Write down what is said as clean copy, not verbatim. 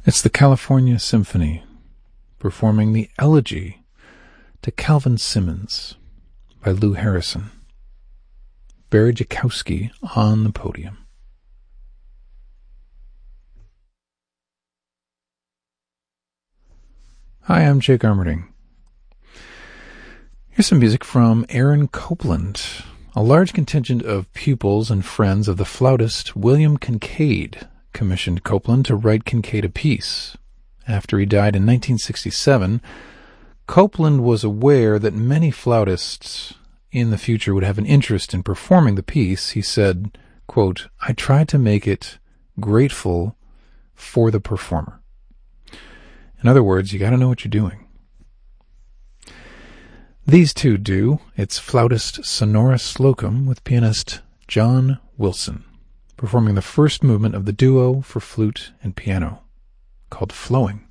It's the California Symphony, performing the Elegy to Calvin Simmons by Lou Harrison. Barry Jakowski on the podium. Hi, I'm Jake Armerding. Here's some music from Aaron Copland. A large contingent of pupils and friends of the flautist William Kincaid commissioned Copland to write Kincaid a piece. After he died in 1967, Copland was aware that many flautists in the future would have an interest in performing the piece. He said, quote, "I tried to make it grateful for the performer." In other words, you got to know what you're doing. These two do. It's flautist Sonora Slocum with pianist John Wilson, performing the first movement of the duo for flute and piano, called Flowing.